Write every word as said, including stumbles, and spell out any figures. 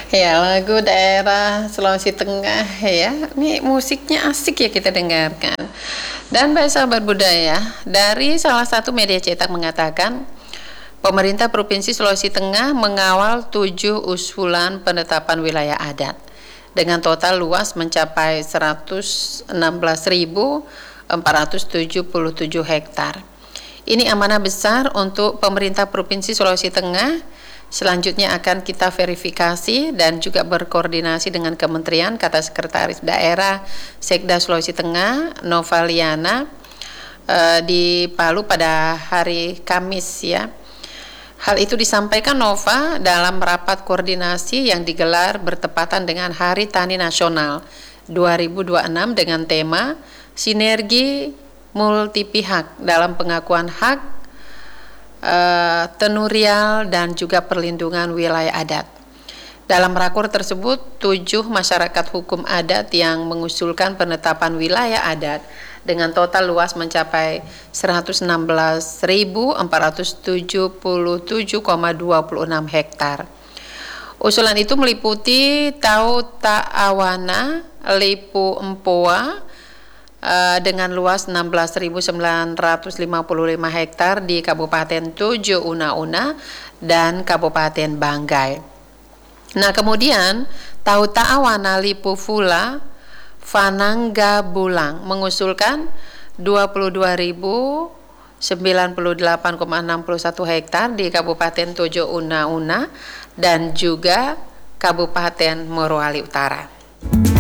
Ya, lagu daerah Sulawesi Tengah ya. Ini musiknya asik ya kita dengarkan. Dan baik sahabat budaya, dari salah satu media cetak mengatakan pemerintah Provinsi Sulawesi Tengah mengawal tujuh usulan penetapan wilayah adat dengan total luas mencapai seratus enam belas ribu empat ratus tujuh puluh tujuh hektar. Ini amanah besar untuk pemerintah Provinsi Sulawesi Tengah. Selanjutnya akan kita verifikasi dan juga berkoordinasi dengan kementerian, kata Sekretaris Daerah Sekda Sulawesi Tengah Nova Liana eh, di Palu pada hari Kamis ya. Hal itu disampaikan Nova dalam rapat koordinasi yang digelar bertepatan dengan Hari Tani Nasional dua ribu dua puluh enam dengan tema Sinergi Multi Pihak dalam Pengakuan Hak Uh, tenurial dan juga perlindungan wilayah adat. Dalam rakor tersebut, tujuh masyarakat hukum adat yang mengusulkan penetapan wilayah adat dengan total luas mencapai seratus enam belas ribu empat ratus tujuh puluh tujuh koma dua enam hektar. Usulan itu meliputi Tau Ta'awana, Lipu Empoa, Uh, dengan luas enam belas ribu sembilan ratus lima puluh lima hektar di Kabupaten Tojo Una-Una dan Kabupaten Banggai. Nah, kemudian Tau Ta'awana Lipu Fula Fanangga Bulang mengusulkan dua puluh dua ribu sembilan puluh delapan koma enam satu hektar di Kabupaten Tojo Una-Una dan juga Kabupaten Morowali Utara.